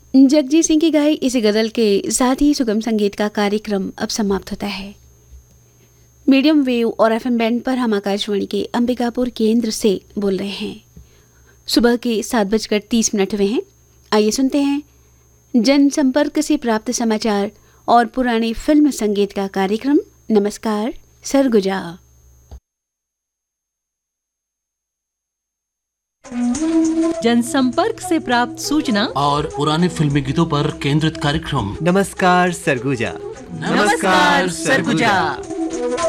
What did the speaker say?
जगजीत सिंह की गाई इस गज़ल के साथ ही सुगम संगीत का कार्यक्रम अब समाप्त होता है। मीडियम वेव और एफएम बैंड पर हम आकाशवाणी के अंबिकापुर केंद्र से बोल रहे हैं। सुबह के 7:30 हुए हैं। आइए सुनते हैं जनसंपर्क से प्राप्त समाचार और पुराने फिल्म संगीत का कार्यक्रम नमस्कार सरगुजा। जनसंपर्क से प्राप्त सूचना और पुराने फिल्मी गीतों पर केंद्रित कार्यक्रम नमस्कार सरगुजा। नमस्कार सरगुजा।